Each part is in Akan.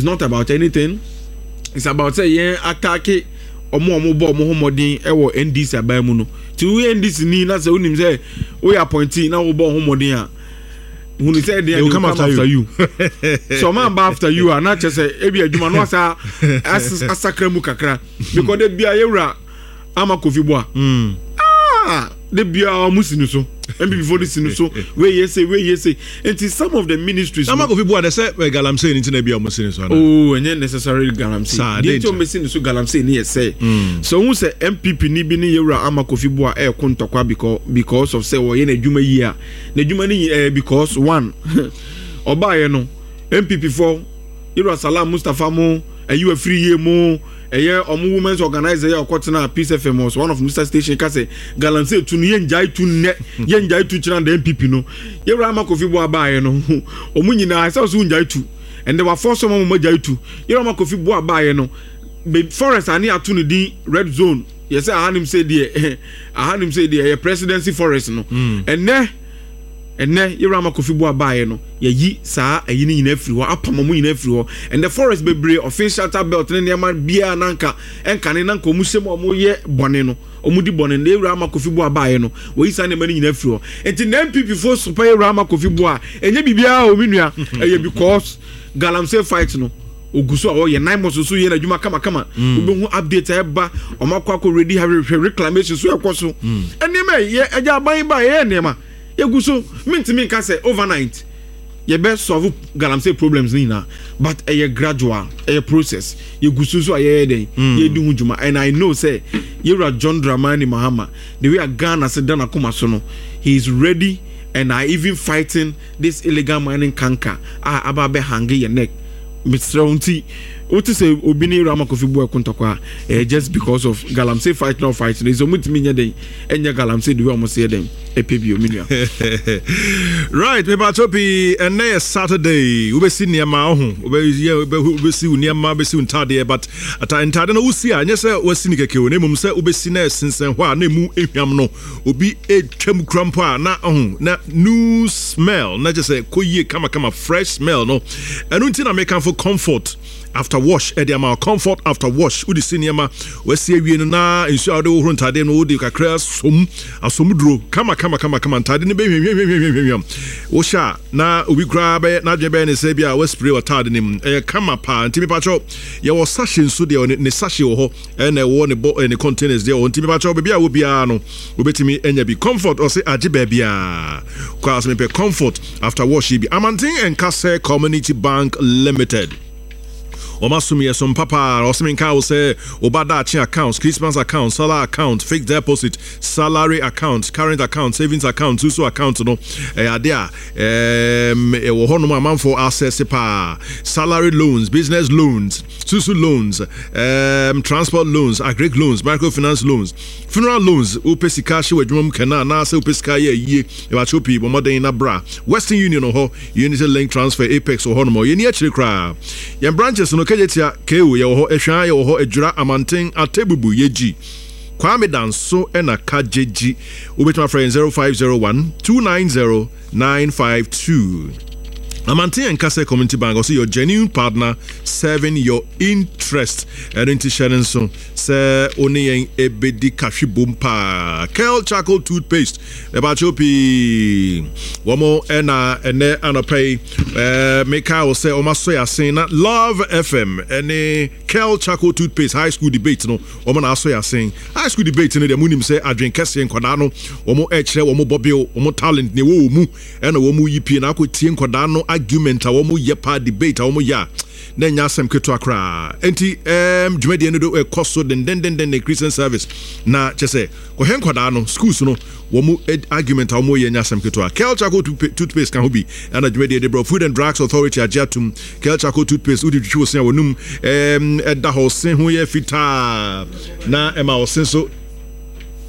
not about anything. It's about say attack omo bo omo homodin e wo NDC aban mu no. Ti we NDC ni na say unim say we appointee na wo bo homodin a. Who say they will come after you. So man after you are not just say ebi adwuma no asa asakra mu kakra because they bia yewra ama Kofi Boa. They bia musinu so. And before this so where you say it is some of the ministries. Ama Kofi Boa they say galamsey ni na bia musinu so. Oh, and necessary galamsey. They to musinu so galamsey ni say. So who say MPP ni bi ni yewra ama Kofi Boa e kontokwa because of say wo ye na adwuma yi a. Na adwuma ni because one obaye no MPP for yewra Salam Mustafa mo you a free year mo omu women's organizer ya okotena Peace FM was one of Mr station ka say galamsey tu no yenjai tu ne yenjai tu chira the MPP no yewra ama Kofi Boa baaye no omu nyina say so njai tu and they were force some mo jai tu yewra ama Kofi Boa baaye no be forest ani atu no din red zone yes say ahanim say there presidency forest no and yewra ama Kofi Boa baaye no yi saa ayi ni nyina afiri ho apama mu nyina afiri ho and the forest bebre official belt ne nema bia nanka enkane nanka omusem omo ye bone no omudi bone ne yewra ama Kofi Boa baaye no wo yi saa ne mani nyina afiri ho enti na MPP for super yewra ama Kofi Boa enye bibia o minua because galamsey fight no oguso a ye 9 months so ye na dwuma kama obehu update eba omakwa ready have reclamation so ekoso enema ye agya ban ba ye enema yeguso mintimi ka say overnight ye be solve galamsey problems ni na but a gradual a process yeguso so aye den ye di hujuma and I know say yewra John Dramani Mahama the way Ghana say dana kuma so no he is ready and I even fighting this illegal mining canker ababe hange your neck Mr. Unti what to say obini Rama Kofi Boa kontokwa just because of galamsey fight no fight so mutimi nya den enya galamsey the way almost say dem epebio minia right me ba topi and next Saturday we be see niama ho we see niama be see untade but atade no usi anya say we see nikeke o nemum say we be see na sensen ho a na mu ehwam no obi etwam krampo a na na new smell na just say koyie kama fresh smell no enu nti na make am for comfort after wash ediama comfort after wash udi sinema we see awie no na ensu ade wo ntade no udi kakra asomuduro kama ntade ne behwehwehwehwehwehwem wo sha na obi kra be na dwebe ne se bia we spray water nim kama pa ntimi pacho ye wo sachet nso de ne sachet wo ho na wo ne containers de wo ntimi pacho be bia wo bia no obetimi enya bi comfort or say age ba bia kwa asme pe comfort after wash bi Amantin Enkase Community Bank Limited Omasumi some papa Osmin Cow say Obadachi accounts, Christmas account, salary account, fixed deposit, salary account, current account, savings account, Susu account no there honoma man for access pa salary loans, business loans, Susu loans, transport loans, agric loans, microfinance loans, funeral loans, upesika she wedwum kana na se upesika ye e ba chopi bo modern na bra Western Union ho Unity Link Transfer Apex ho no ye ni akire kra ye branches no kejetia KU ye ho ehwan ye ho adwura Amantin Atebubu yeji Kwame Danso ena kajeji ubetuma friend 0501 290 952 Amantin Enkase Community Bank also your genuine partner serving your interest and sharing so say oni ebedi kashi bompa Kel charcoal toothpaste eba chopi womo ena ene anopay make I will say o maso ya sen na Love FM ene Kel charcoal toothpaste high school debate no womo na aso ya sen high school debate no de munim say adwen kese nkoda no womo ekire womo bobio womo talent ne wo mu ena womo yipi na akotie nkoda no argument a womo yepa debate a womo ya na nya asem keto akra enti dwumade no do koso den Christian service na chese ko henkoda no schools no womo argument a womo ye nya asem keto Kel charcoal toothpaste kan hobi na dwumade de bro Food and Drugs Authority ajatum Kel charcoal toothpaste udi twi osen wonum da ho sen ho ye fita na ema osen so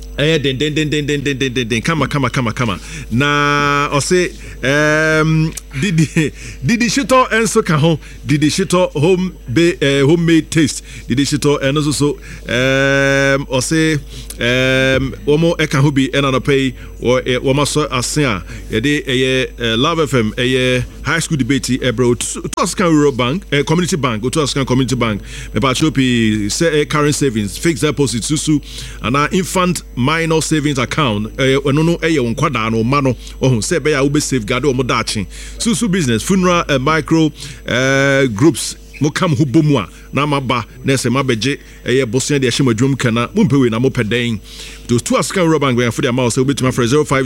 den kama na ose Didi Shito enso ka ho. Didi Shito homemade taste. Didi Shito eno so ose omo eka ho bi ena no pay wo maso asen a ye Love FM high school debate ebro to Askan Rural Bank Community Bank to Askan Community Bank me pa chopi say current savings fixed deposit susu and infant minor savings account eno no nkwada no ma no ohun say be ya wo be safeguard o mo dachi susu business funeral micro groups mo kam ho bomu a na maba na se mabeje bosia de hye madwum kana mo mpewe na mo peden to Askan Rural Bank we for the mouse obetuma for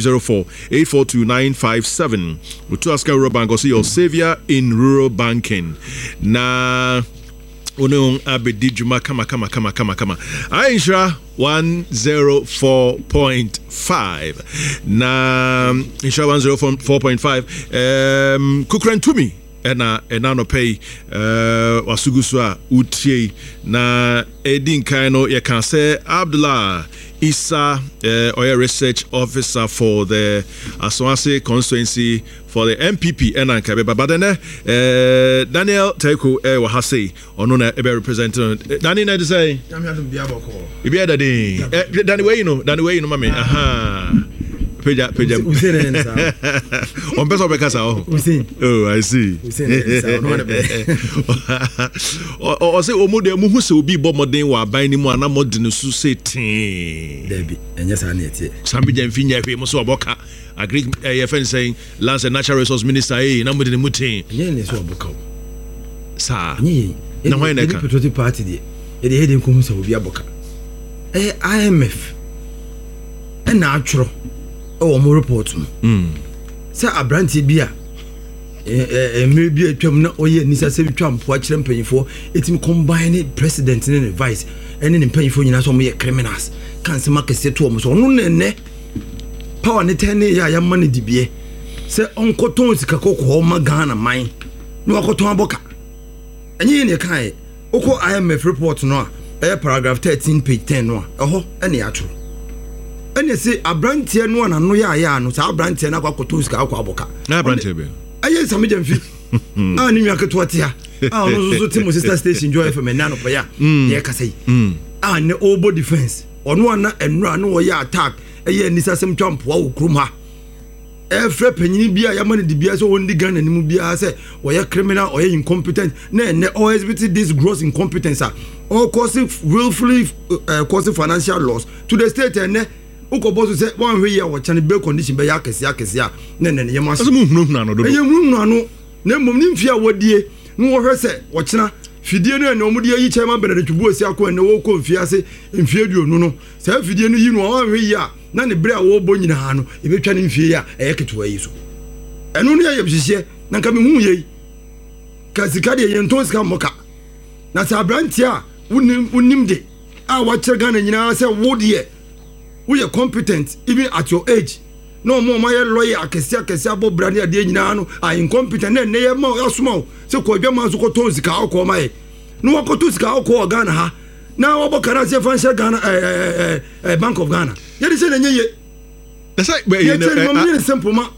0504842957 to Askan Rural Bank also your savior in rural banking na ono abedi juma kama Aisha 104.5 na Aisha 104.5 Kukrantumi ena no pay wasugusu a utie na edin kan no ye kan say Abdullah Isa research officer for the Aswase constituency for the MPP ena nkabe but then Daniel Teko wa hase ono na ebe representative Daniel na say ibi ada dey Daniel way you know mame aha Peja. On person be kasa oh. Oh, I see. O say o mu de mu hu se obi bo modern wa ban ni mu ana modern su se tin. Debi, enya sa na etie. Sambi jam fi nya hwe mo so oboka. Agree your friend saying Lands and Natural Resource Minister na modern mu tin. Enya ne so oboka. Sa. Nyi. Na hwan na ka. Patriotic Party de. E de hedin ko hu se obi aboka. IMF. Na atworo mo report mu say abrantie bia emre bia twam na oye nisa se twam po a kire mpanyifo etim combine president ne vice ene ne mpanyifo nyina so mo ye criminals kan se makese to mo so no ne power ne tene ya ma ne dibie se onkoton sika kokko ma Ghana man no akoton aboka enye ne kan oko IMF report no a paragraph 13 page 10 no eho ene ya tro ene se abrantie no na no ya no sa abrantie na kwakoto sika akwa aboka na abrantie be aye samije mfi ani nwa keto tia no so timo sister station Joy FM na no pa ya ye kasai ne obo defense ono na enura no ya attack eye nisa sem twampo wo krum ha efre panyini bia ya mane dibia so wondi Ghana nimu bia se wo criminal or incompetent na always with this gross incompetence or causing willfully causing financial loss to the state and ukobozo se one way ya wachane be condition be ya kese a ne yema so muhunu ano do muhunu ano na mom ni mfia wodie no wo hwese wochena fidie no na omudi yi chema bere twubu osi akọ na wo ko mfia se mfia duonu no sa fidie no yi no one way ya na ne bere a wo bo nyina ha no ebetwa ne mfia ya eyeketo yi so eno ne ya bihihie na nka me hu yi ka sika de yento sika moka na sa brantia unim de a wache Ghana nyina se wodie we are competent even at your age no more my lawyer akesi abo brand ade nyina no are incompetent na ye ma asuma se ko dwa ma so ko ton sika akọ mai no wakoto sika akọ Ghana ha na wabokara se financial Ghana Bank of Ghana ye dey say na nye that's like you simple ma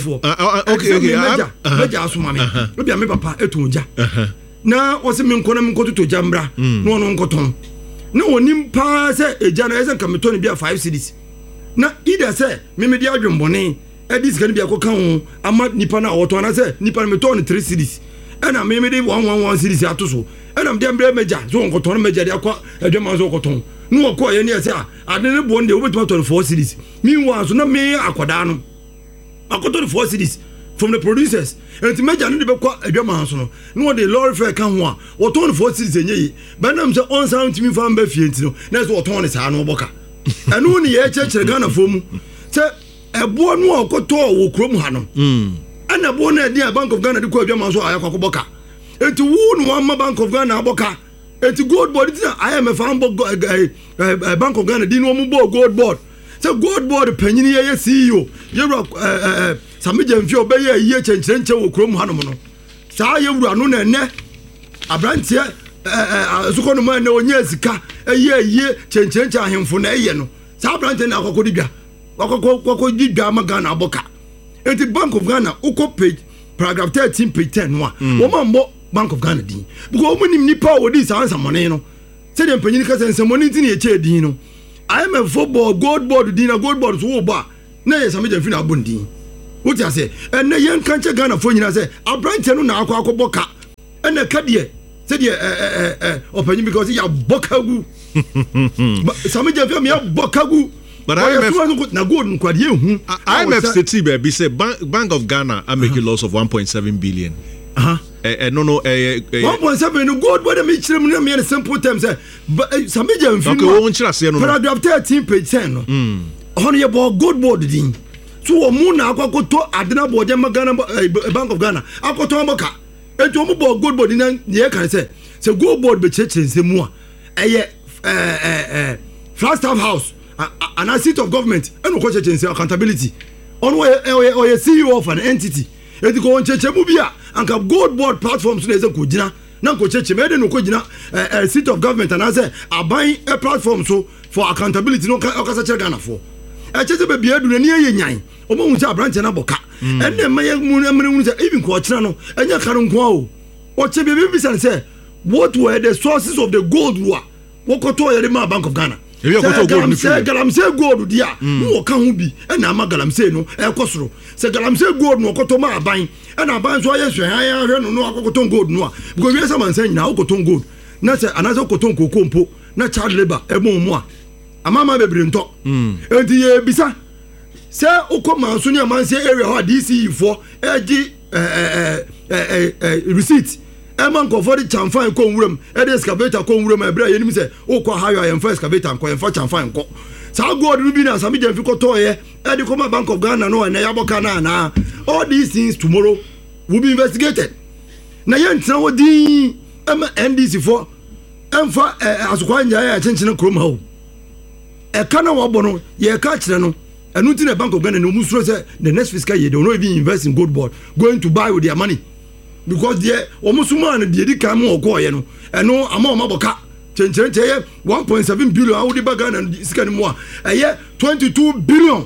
okay meja asuma me obi me papa etunja na o se me nkona me nkoto jambra no no nkoton na onim pa se eja na ese kameto ne bia 5 cities na ida se me di adwembone edis kan bia koka ho ama nipa na oto na se nipa meto ne 3 cities ena me di 111 cities atoso ena me dem bre meja so nkoton meja dia kwa adwema so koton no okọ ye ne se ade ne bo nde obetuma to 4 cities meanwhile so na me akoda no akoto 4 cities from the producers and to meja no de be kwa adwama so no the lorry fare kan ho a oton 4 cities enye ba na me se on sound me fan ba fie ntino na so oton ne sa no boka eno ne ye chechere Ghana fomu se ebo no okoto wo krom ha no ana bo na dia Bank of Ghana de kwa adwama so ayakwa boka enti wu no amma Bank of Ghana boka enti gold board tina IMF Bank of Ghana di no mo gold board se gold board panyini ye CEO yewura samije mfi obeye ye chenchenche wo krom hanom no saa yewura no na ene abrantie zuko no ma na onye sika ye chenchenche ahemfo na eye no saa abrantie na akokodi dwa akokodi dwa ma Ghana aboka enti Bank of Ghana uko paragraph 13 page 10 no a wɔn Bank of Ghana din because wɔn nim nipa wɔ di saa nsamɔne no sɛdeɛ mpanyin ka sɛ nsamɔne ti ne yɛkyɛ din no IMF football gold board din na gold board so wɔ ba na yɛ Sami Gyamfi na abɔ din wote ase ɛnna yɛn ka nkyɛ Ghana fo nyina sɛ aberante no na akɔ ka ɛnna ka deɛ sɛdeɛ ɔpanyin because yɛ abɔ ka gu Sami Gyamfi mi abɔ ka gu. But IMF city baby say Bank of Ghana are making loss of 1.7 billion. No. 1.7 gold board me chire me in simple terms Sami Gyamfi. Okay, won chira se no. Paragraph 13 page 10 no. Ono ye bo gold board din. So wo mu na akokoto adena board e Ghana Bank of Ghana. Akoto amboka. Enti wo mu bo gold board din ye kan say gold board be chire nsemu a eye Flagstaff House and a seat of government and no question accountability on or a CEO of an entity et go on chechemubia and gold board platforms so kujina na ko chechemede no kujina a seat of government and I say are buying a platform so for accountability no okasa che Ghana for e chese be bia du na ye nyan omo hu say branch na boka and dem maye mu say even ko chira no enya karo nko o che be be say what were the sources of the gold war wokoto ye ma Bank of Ghana. Galamsey gold dia no ka ho bi na ama galamsey no e kosoro se galamsey gold no okoto ma aban na aban so yesu han ahwe no okoto gold no a because we say man say nyina okoto gold na se anaze okoto kokompo na child labor e mu a amama bebre nto enti ye bisa se ukoma so ne man say area ho DC for egi receipt Eman ko for the chamfan ko nwuram e de excavator ko nwuram e bra yenim se o ko hayo yem for excavator ko yem for chamfan ko sa gold bi na Sami Gyamfi ko toye e de come Bank of Ghana no na yaboka na all these things tomorrow will be investigated na yen tena wodi NDC for emfa asokwa nya ya chenchene krom ha o e kana wo bono ye ka kire no enu ti na Bank of Ghana no musuro se the next fiscal year they will not even invest in gold board going to buy with their money because there omusuma na de dika mu okoye no eno ama boka chenchenche 1.7 billion awudi baga na sika ni mu a 22 billion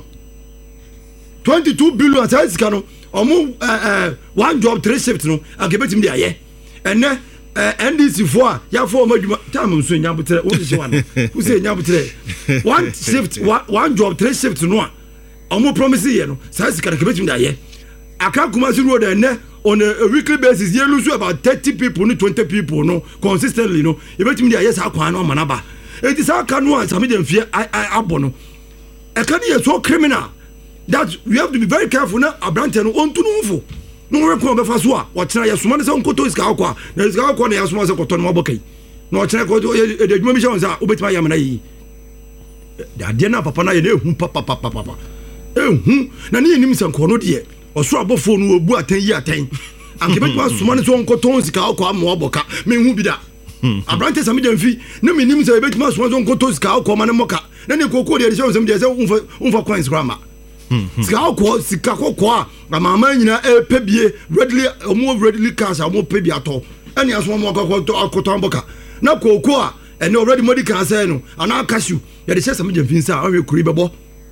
say sika no omu one job 3 shift no agebetim de aye ene NDC for ya for maduma time so nyabutere wo se wan wo se nyabutere one shift one job 3 shift no a omu promise ye no say sika agebetim de aye aka Kumasi road ene on a weekly basis you lose about 30 people, 20 people no consistently no you bet me yes akwan no manaba it is aka no Sami Gyamfi abono e can be so criminal that we have to be very careful na abrante no ontu no mfo no we ko be fa so a o kira yesoma ne se nkoto iska akwa na iska akwa na yesoma se koto no abokai na o kira ko e de dwuma mi sha sa obetima yam na yi da de na papa na ye na ehu papa ehu na ne nim se nkono de oso abofo no obu atan yi atan ankebetwa soma ne so nkoton sika akwa ma oboka me hu bi da abrante Sami Gyamfi na me nim se betwa soma so nkoton sika akwa ma ne moka na ne kokko de se de se unfa coins grama sika akwa sika kokko a mama nyina pebie readily cash amo pebie ato ene aso mo akoton boka na kokko a ene already medical say no ana cashew ye de se Sami Gyamfi nsa a we kuri bebo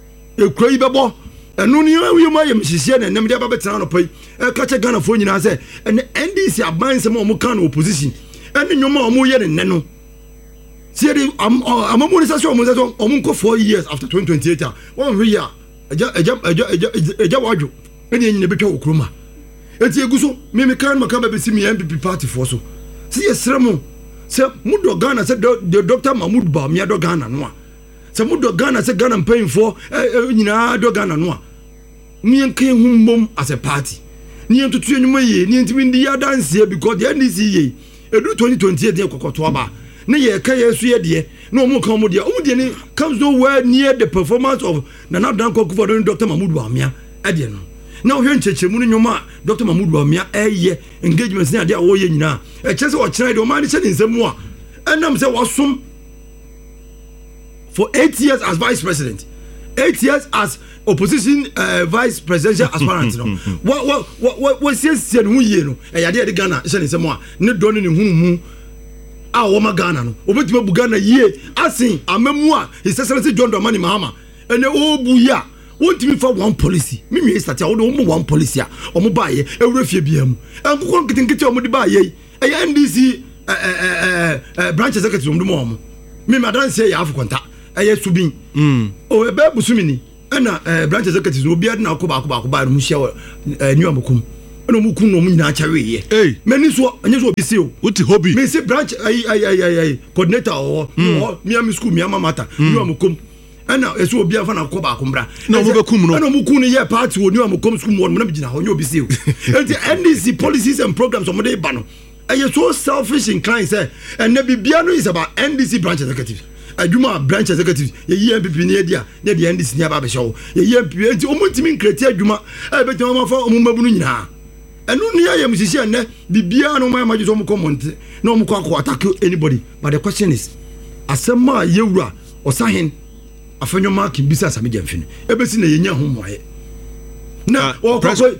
enu ni awie ma yem hihie na nem de babetena no pai e ka che Ghana fo nyina se ene NDC abanse ma omo kan opposition ene nyoma omo ye ne no sie de amamu ni sase omo sase omo nko 4 years after 2028 one year eja wadwo ene nyine betwa okroma enti eguso me kan maka ba besi me MPP party for so se yesremo se mudo Ghana se Dr. Mahmoud Bawumia do Ghana no a se mudo Ghana se Ghana paying for nyina do Ghana no a nien kan humbom as a party nien tutu enyuma ye nien timi ndi ya dance because the NDC ye edu 2028 de kokoto aba ne ye ka yesu ye de na omo kan mo de ni comes nowhere near the performance of Nana Danko Kufuor and Dr. Mahmoud Bawumia ade no na ohwe nchechemu no nyoma Dr. Mahmoud Bawumia eye engagements ne ade a wo ye nyina e chese o kire de o ma ni che nsemu a enam se wasom for 8 years as vice president 8 years as opposition vice presidential aspirant no what say no ye no e yade de Ghana se nsemu a ne do ne huhu a wo ma Ghana no obetima bu Ghana ye asin amamu a his excellency John Dramani Mahama ene obu ya won't even for one policy. Mimi is that I don't one policy. Or mobile, a refugee. I'm going to get your money by ye. A NDC branch executive from the mom. Me, madam say you have contact. I yes to be. Oh, a baby sumini. And branch executives will be at now Kobaku by Musha New Amukum. No Mukun no Minachari. Hey, many so and you will be sealed. What's the hobby? May say branch coordinator or Miami school, Miama Mata, New Amukum. And now it's will be a fan of Kobakumbra. No, Mukuni, yeah, parts will New Amukum school one minute now, you'll be sealed. And the NDC policies and programs of Monday Bano. And you're so selfish inclined, sir. And the Biano is about NDC branch executive. I do my branch executive. Ye MPP near the NDC near Baba Show. Ye MPP, Omuntimin Cretia Juma. I bet you are for Mumabuna. And no near musician, the Biano, my major comment. No Mukako attack anybody. But the question is, Asama Yura or Sahin, a friend of Mark in Bisa Samijamfin. Ever seen a young home? Now, no,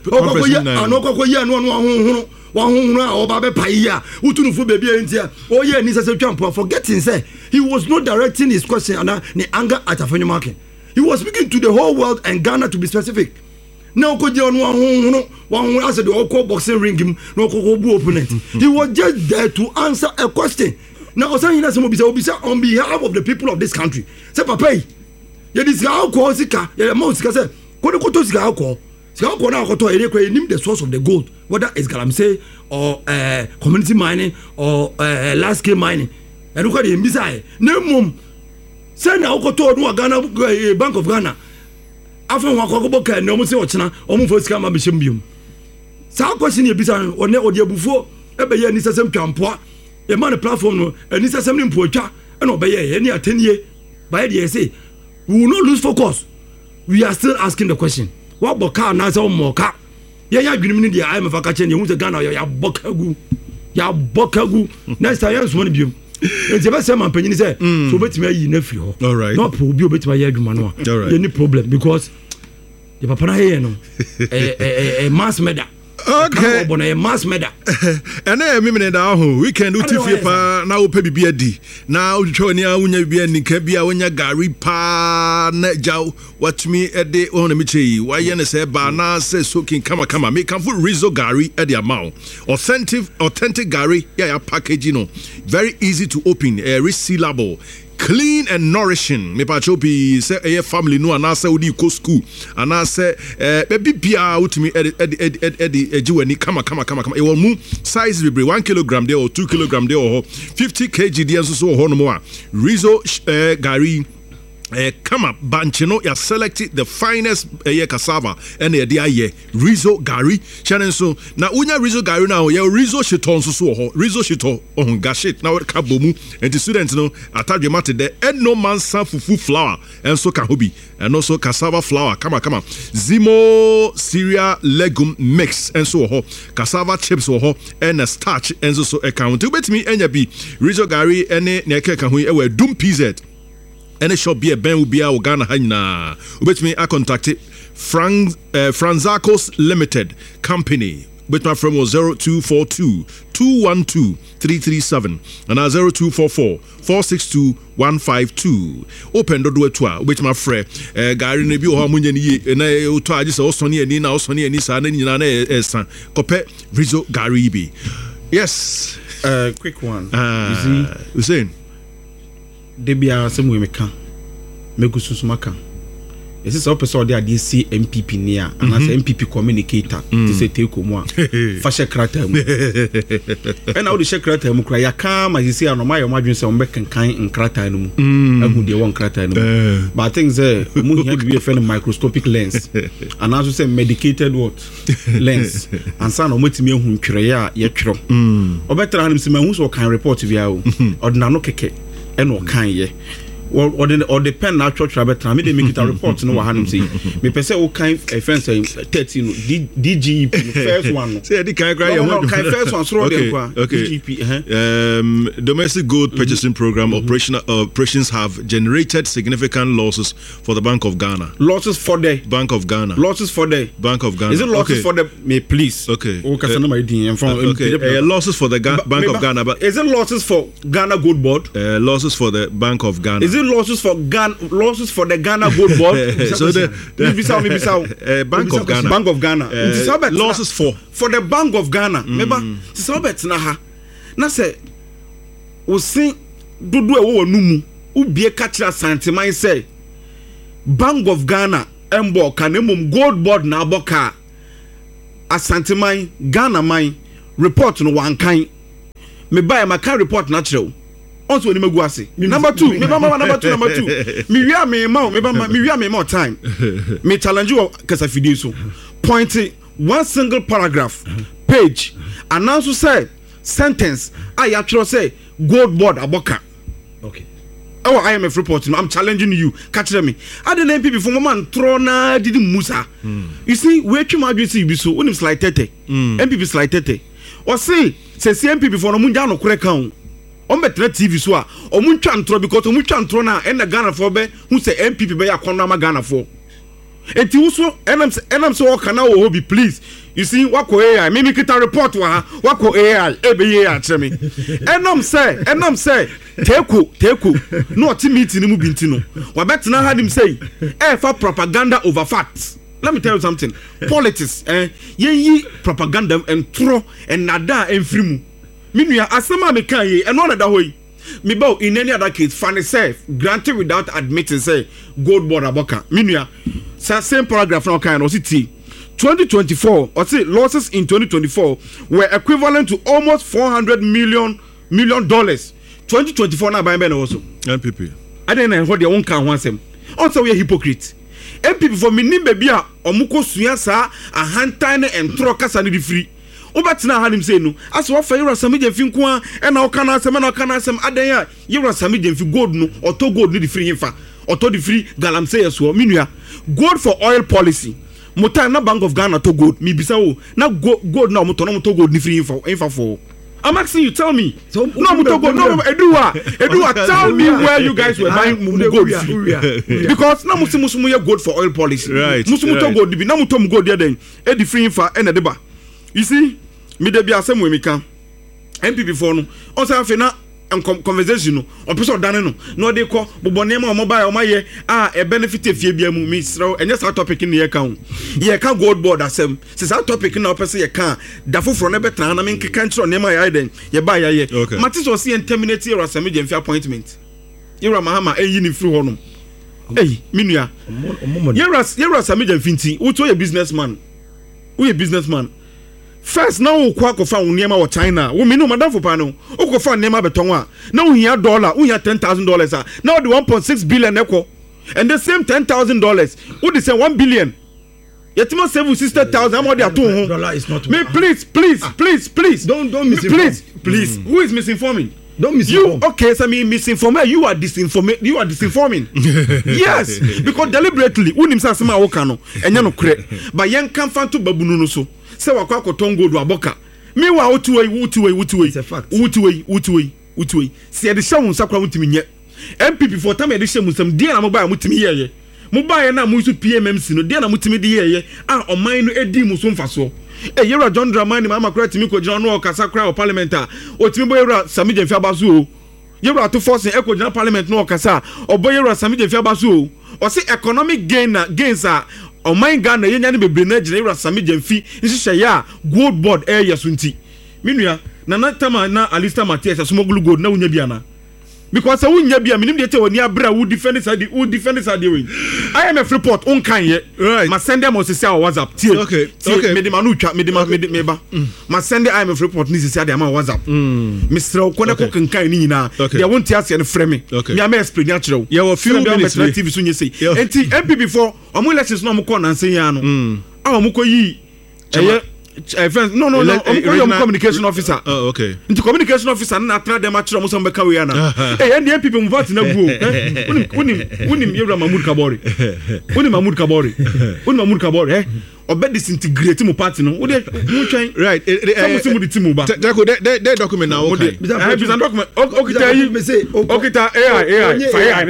or Baba Paya, who to for baby India. Oh, yeah, Nisa Trump, forgetting, say, he was not directing his question and the anger at a funny market. He was speaking to the whole world and Ghana to be specific. Now, could you on one who answered the all boxing ring him, no opponent. He was just there to answer a question. Now, on behalf of the people of this country, say, Papa, yet is how call Sika, yet most say, Kodokotosika alcohol. So the source of the gold, whether it's Galamsey or community mining or large scale mining. And look at the Missile. No mum. Send now to Ghana Bank of Ghana. After Wakaboka and no say Ochana, almost for Scama Bishimbium. So question your business or never dear before, every year Nisa Sem Campoa, a man platform and Nisa Sem Pocha, and obey any 10 years. By the say, we will not lose focus. We are still asking the question. What boka na so moka ya adwunim dia I mfa ka che ne hu se Ghana ya bokagu next time yes money biom enti be say man panyin say so betimi ayi na firi ho all right no po bi obetimi ayi adwuma no any problem because the papa na here no mass media okay but a mass media and me me da ho weekend uti fie pa na wo pa bibia di na utwo ni a wonya bibia ni ka bia wonya gari pa na jaw watumi ede wona me chei wa ye ne se ba na se soaking kama me kan for Rizzo gari e de amount authentic gari ya package no very easy to open resealable clean and nourishing me pa chopi say a family no ana say odi ko school ana say baby bia utumi ejiwani kama e won mu size be 1 kilogram there or 2 kilogram there or 50 kg there so ho no mo a Rizzo gari come up banchino ya select the finest cassava and the aye Rizzo gari channel so na unya Rizzo gari now ya Rizzo shiton so ho Rizzo shito on gashit na what kabomu and the students no atadwe mate there and no man san fufu flour and so ka hobi and also cassava flour come Zimo cereal legume mix and so ho cassava chips ho and a starch and so account betimi enya bi Rizzo gari ene ne ka ho e we dum pz any shop be a ben will be our Ghana Hana. Which me I contacted Franzacos Limited Company. Which my friend was 0242 212 337 and 0244 462 152. Open the door to which my friend Gary Nebi or Hamunyan and I told you also near Nina, also near Nisa and Nina Cope Rizzo Garibi. Yes, quick one. You saying? Debia semwe meka megususumaka ese so person dey DC MPP nia and as MPP communicator to say take mu a fa shekrata mu and how the shekrata mu kra ya kama you see anoma yo madwen se ombe kankan nkrata no mu agu de won nkrata no mu but I think say mu here be a microscopic lens and also say medicated what lens and san o matimi ehun twere ya ye twero obetra hanim se mahu so kan report via o ordinary no keke eno kan ye or the pen natural travel time they make it a report no wahanum say me pese o kan offense 13 DGP first one say the kan cry first one so dem kwa DGP domestic gold purchasing program operations have generated significant losses for the Bank of Ghana. Losses for the Bank of Ghana. Losses for the Bank of Ghana. Is it losses for the me please? Okay. Losses for Bank of Ghana, but is it losses for Ghana Gold Board? Losses for the Bank of Ghana. Is it losses for the Ghana Gold Board. So the Bank of Ghana. Losses for the Bank of Ghana. Remember, Sabet na ha. Na say, we see dudu ewo numu. Ubie kachira santimai say, Bank of Ghana embo kanemum Gold Board na aboka. Asantimai Ghana mai report no wankan. Me buy my car report natural. Also ni maguase. Number 2, number 2. Me wia me more time. Me challenge you kasa fidie so. Point one single paragraph, page, announce say sentence I actually say Gold Board aboka. Okay. Oh, IMF report. I'm challenging you. Catch me. I didn't MP before man trona did Musa. You see, where you might be so when it's like 30. MPP slide 30. Or say MP before no munjano correct. On better TV so or munchan because munchan trona and the Ghana for be who say MPP be a konama Ghana for. And also and so can now be please. You see wako AI maybe kita report wako AI ebe AI tell me. And say teku no ti meeting mu binti no. Wa bet na had him say for propaganda over facts. Let me tell you something. Politics ye propaganda and throw and nada and free. Minua asema me kan ye eno na da hoyi me bow in any other case fan self granted without admitting say Gold Board aboka minua same paragraph now kan o city 2024 or say losses in 2024 were equivalent to almost $400 million 2024 na buy na also MPP I don't know what they won't kan wansem also we hypocrite MPP for me nimbe bia omuko sua sa ahantan ne entro kasa ne di free Obatina had him say no. As what for you are some Finqua and our canal some Adaya, you are some gold no or to gold need free infa or to the free galam say as well. Minia gold for oil policy. Motana Bank of Ghana to gold, me bisao. Now gold now motono to gold ni free infa for. I'm asking you, tell me. So, no, Edua, tell me where you guys were buying gold. Because now Muslimu gold for oil policy. Right. Muslimu to gold, now Mutom gold there then. Edi free infa and a deba. You see, me de bia asem we meka MPP for no on say afi na conversation no o person dan no de ko bobone ma o mobile o maye e benefit efie bia mu me sro enye sa topic ni ye kan ye ka Gold Board asem se sa topic na o person ye kan da foforo na betra na me nkeka ntro ne ma ya den ye ba ya ye mati so see terminate your asem je mfi appointment yera mahama eyi ni free hono minua yera asem je mfi nti wo to ye businessman First now kwa uniema wa China. We no madam for pano. Ukofa nema betonwa. Now we hear $, we hear $10,000. Now the 1.6 billion echo. And the same $10,000. Who say 1 billion? Yetima save $60,000. How much they are doing? $1 is not. Me please. Don't misinform. Please. Who is misinforming? Don't misinform. You okay? So me misinforming. You are disinforming. Yes, because deliberately. Unim sa sema okano. Enya no kre. But yen kan fan to babunu no so. Se wakwa koton gold aboka. Me wa wutuwe. It's a fact. Wutuwe. Se de hye won sakwa mutimi nye. MPP for time de hye musam die na mobile mutimi yeye. Mobile na mu su PMMC no die na mutimi de yeye. Oman no edi muso mfaso. Yera John Dramani mama kura timi ko jina no okasa kura o parliament otimi boy yera Sami Jemfi abaso o yera to force e ko jina parliament no okasa oboy yera Sami Jemfi abaso o say economic gains o man Ghana yenya ne bebre na jina yera Sami Jemfi nhihye ya Gold Board yeso nti minua na tama na Alistair Matias asomoglu gold na unya bia na because unya bia minim de te woni abra wo defend side we IMF report on kan ye right ma send them on WhatsApp tie okay me de manu twa me ba ma send IMF report ni sisi ade ma WhatsApp Mr. Okone ko kan ni nyina they won't ase ne frame me am explain ya kire you have few minutes TV so nyese enti MP before omo elections no mo ko nansen ya no mo ko yi no communication officer. Oh, okay. Into communication officer na tra dem atro mo so mbeka we ya na. And people move out na buo. Unim Yewra Mahmoud Kabore. Obe disintegrate mo party no. Wo dey mo twen. Right. Some the team ba. That document now okay. I have document. Okay, AI. Fire.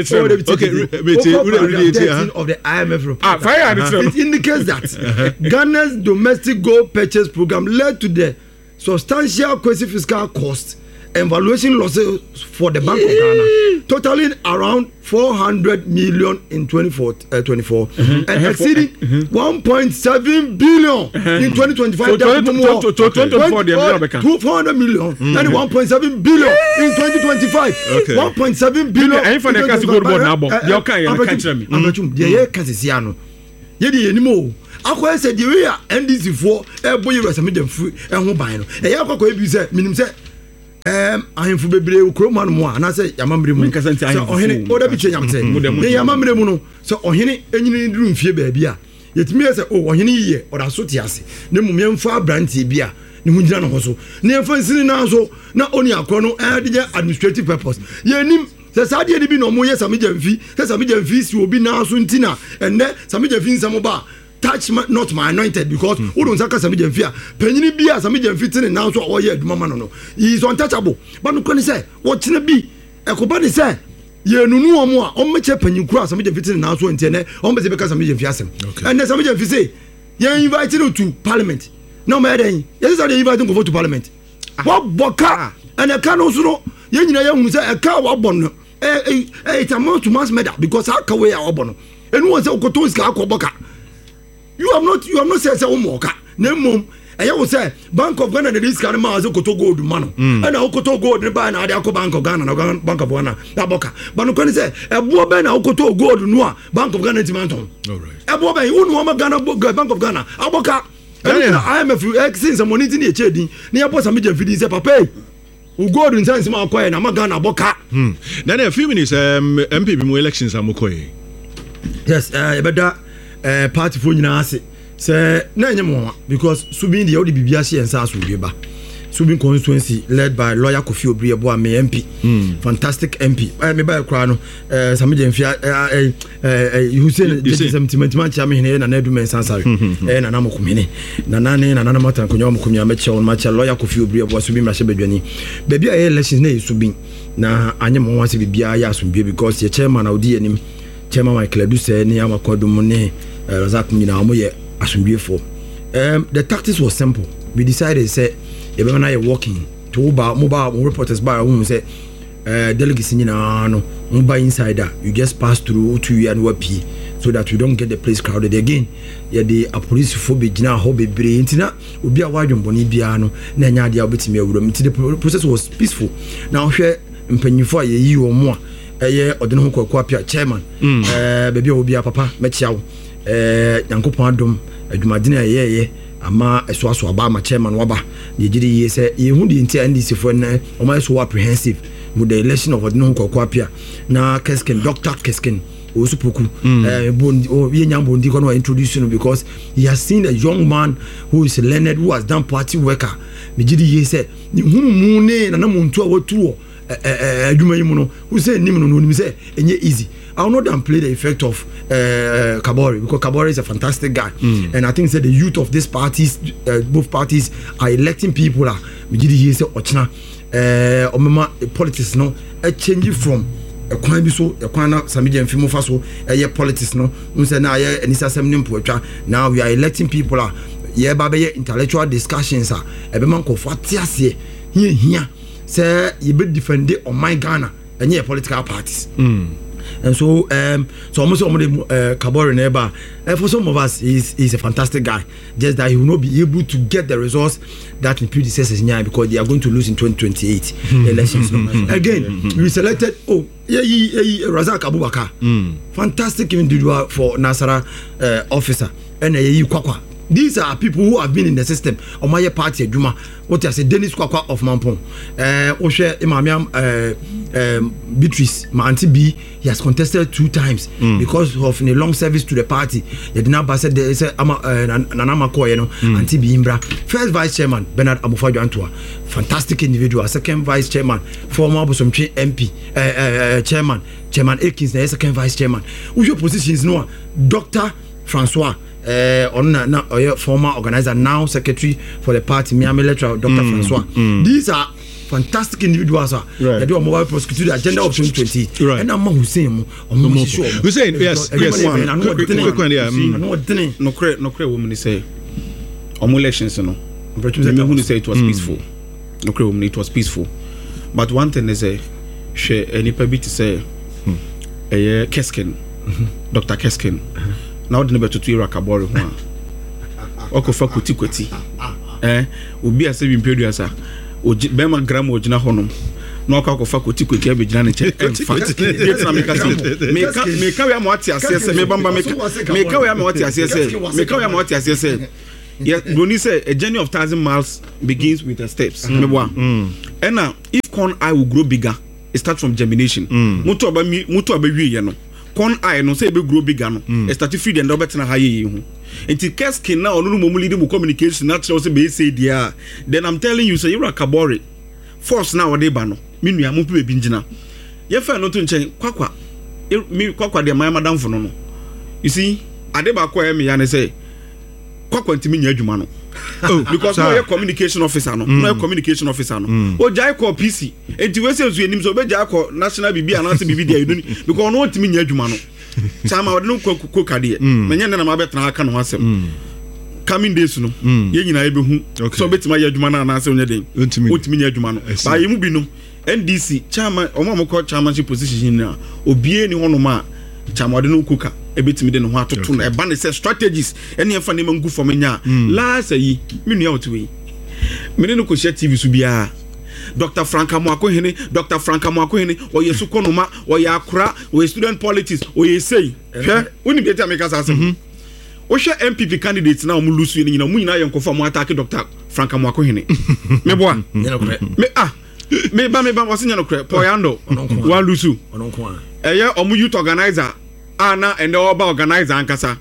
Okay, of the IMF report. Fire. It indicates that Ghana's domestic gold purchase program led to the substantial quasi-fiscal cost evaluation losses for the Bank of Ghana, totaling around 400 million in 24, and exceeding 1.7 billion in 2025. 400 million and 1.7 billion in 2025. 1.7 billion. Akwa said the way NDC for boy resamidem free ho ban no e yakwa kwa bi say minim say ahemfo bebre ukroman mu ana say yamamre mu so ohene oda bi twanyam say ne yamamre mu no so ohene enyini duru mfie ba bia yetimi say oh ohene yiye oda so ti ase ne mumyemfa abrantie bia ne hu gina no ho so ne yemfa nsini na so na oni akro no de administrative purpose yenim sɛ saa deɛ bi no mo yɛ samidemfi sɛ samidemfi si obi na so ntina enne samidemfi nsamo ba touch not my anointed because who don't saka samidemfi a panyini bi a samidemfi tene na so ɔyɛ aduma ma no he is untouchable but no kwani sɛ wɔkyena bi ɛkoba ne sɛ ye nunu omo a ɔmmeche panyin kura samidemfi tene na so ntene ɔmbese beka samidemfi asem enne samidemfi say ye invite you to parliament no ma den yes say they invite you to parliament what boka ene ka no so no ye nyina ye hunu sɛ ɛka wa bɔ no it amount to mass murder because aka we a ɔbɔ no enu won sɛ okoto sika akɔbɔka you have not said say omoka na mom ɛyɛ wo sɛ Bank of Ghana the risk kan ma as okoto gold ma no ɛna okoto gold ne ba na ade akɔ Bank of Ghana na Bank of Ghana na boka ba no kan sɛ ɛboɔ bɛ na okoto gold no a Bank of Ghana timanton all right ɛboɔ bɛ wo no ma Ghana Bank of Ghana aboka ɛna IMF since money tin e chedi ne yɛ bosa me je fidi sɛ papa u gold nsansi ma akɔ na ma Ghana aboka na a few minutes MPP mu elections amokoye yes ebeda party for nyina ase say na enye mo because subin the odi bibia hye ensa so dweba subin constituency led by lawyer Kofi Obriebo am MP fantastic MP me ba kra no samije mfia Hussein sentiment cha me hene na na eduma ensa sare na na mokumene na na matan konyo mokumya me che on ma cha lawyer Kofi Obriebo subin ma hye badwani baby a elections na subin na anye mo wase bibia ya asumbe because the chairman odi anim chairman Michael Adu say ne amakodum ne Razak nyina mo ye asumbiefo the tactics was simple we decided say e be na ye walking to mobile reporters by who say delegates nyina no mobile insider you just pass through to you and wapi so that you don't get the place crowded again yeah the police for be gina ho bebre ntina obi a wadwon boni bia no na nya de obetimi awuram nti the process was peaceful now hwe mpanyifo a ye yi wo mo a eye odene ho kwakwa pia chairman baby obi a papa mechiawo yankopon adom adwumadene ayeye ama eso aba ma chairman waba ye gidi ye se ye hu di nti NDC for na o ma so apprehensive with the election of odino kokopia na Keskin Dr. Keskin Osupoku ye nyambo ndi kono introduce no because he has seen a young man who is learned who has done party worker me gidi ye se hu mu ne na muntu a watuo adwuma yi mu no who say nim no nim say enye easy I will not downplay the effect of Kabore because Kabore is a fantastic guy, and I think that the youth of these parties, both parties, are electing people. We did hear say Ochna, politics no, a change from a crime so a corner Samidian Fimo Faso, a politics no, now we are electing people. Yeah, baby, intellectual discussions are a man called Fatias here, say you be defended on my Ghana and yeah, political parties. And so almost Kabore neighbor for some of us he's a fantastic guy, just that he will not be able to get the results that his predecessors because they are going to lose in 2028 elections. Again, we selected Razak Abubakar, fantastic individual for Nasara officer, and Kwakwa. These are people who have been in the system. On my party, Juma, what I say, Dennis Kwakwa of Mampong, Oshe Imamiam Beatrice, my auntie B, he has contested 2 times because of a long service to the party. The Dinaba said there is a Nanama Koyeno, auntie B Imbra. First vice chairman, Bernard Abufajo Antua, fantastic individual. Second vice chairman, former Bosomchi MP, chairman Akins, the second vice chairman. Who's your positions? No, Dr. Francois. Former organizer, now secretary for the party, Miami Electoral, Dr. Francois. These are fantastic individuals. They do a mobile prosecutor the agenda of 2020. Right. And I'm Hussein. Hussein, yes. No credit woman say. Elections, no. Say it was peaceful. No credit woman, it was peaceful. but one thing is hwɛ anipa bi te sɛ ɛyɛ Keskin Dr. Keskin na ɔde ne bɛtoto Yewura Kabore ho a ɔkɔfa kwati obi asɛ bi mpɛdu asa bɛma gram ogyina hɔnom na ɔkɔfa kwati abɛgyina ne kyɛ ɛmfa yɛtena meka wei ama wate aseɛ sɛ mebamba meka wei ama wate aseɛ sɛ Bruni say a journey of 1,000 miles begins with the steps. And if corn eye will grow bigger, it starts from germination. Mutu abawi ye no. Corn eye no say be grow bigger no. It start to feed and better na haye hu. Until Keskin na onu mo lead mu communication natural say be say dia. Then I'm telling you say Yewura Kabore force na ode ba no. Me nua mo pe bi ngina. Ye fa no to nchen kwakwa. Me kwakwa de my madam fo no. You see, ade ba kwa me ya ne say kwantimi nya adwuma no because no communication officer no communication officer no o jai call PC enti we say so enim so be jai call national bibi ananse bibi dia you because no ntimi nya adwuma no chama ode no koka de menye na ma betena aka no asem coming days no ye nyina ebe hu so betima ya adwuma na ananse onye den ntimi nya adwuma no ba ye mu bi no NDC chama omamko chairmanship position na obie ni hono ma chama ode no koka ebetimi de no ho atoto na eba ne say strategies ene efa ne mangu for menya last yi me nua otuwe me ne no ko share TV so bia Dr. Franka Mwakohene oye sukonoma oye akura oye student politics oye say hwe woni bi tia make asase o hwe MPP candidates na o mu lusu ni nyina mu nyina ye nkofa mu attack Dr. Franka Mwakohene me boa me ba wasinya no kre poyando wa lusu eye o mu youth organizer ana and the oba organizer ankasa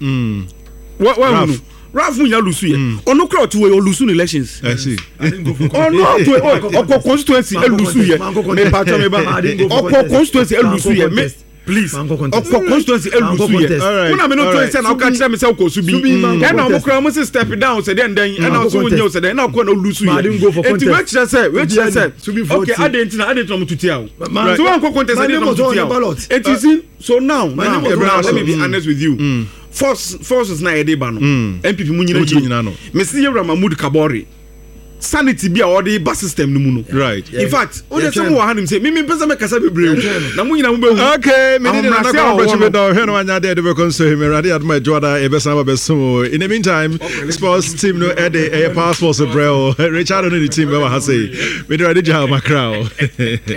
Ralph Munya lusu ye ono kra to we lusu elections I see ono to constituency lusu ye me pacha me ba constituency lusu ye me please constituency lusu ye una me no to say na ka kire me say ko su bi and na mo kra mo step down say den and na so nyo say den na ko na lusu ye enti we kire say okay adentina mo tutia o so wan ko contest dey mo tutia enti sin so now let me be honest with you forces na ede ba no MPP mu nyina no Mr. Yewura Mahmood Kabore sanity bi a odi ba system no mu no right in fact o de some wa hanim say me pesa me kasa bebre na mu nyina mu be hu okay me ni na ka operation me do he no anya de be concern me rade adma joda e be sama be so in the meantime sports team no e passport so bro Richard no the team we ha say me de rade ja makra